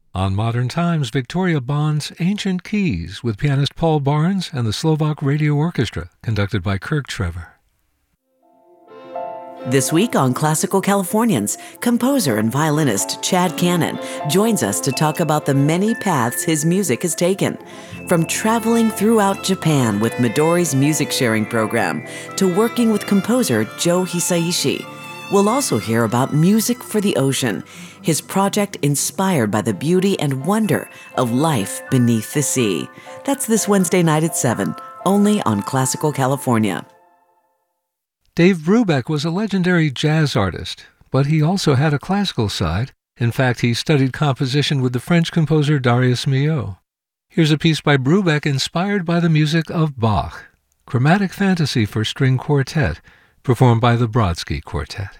On Modern Times, Victoria Bond's Ancient Keys with pianist Paul Barnes and the Slovak Radio Orchestra, conducted by Kirk Trevor. This week on Classical Californians, composer and violinist Chad Cannon joins us to talk about the many paths his music has taken. From traveling throughout Japan with Midori's music sharing program to working with composer Joe Hisaishi. We'll also hear about Music for the Ocean, his project inspired by the beauty and wonder of life beneath the sea. That's this Wednesday night at 7, only on Classical California. Dave Brubeck was a legendary jazz artist, but he also had a classical side. In fact, he studied composition with the French composer Darius Milhaud. Here's a piece by Brubeck inspired by the music of Bach, Chromatic Fantasy for String Quartet, performed by the Brodsky Quartet.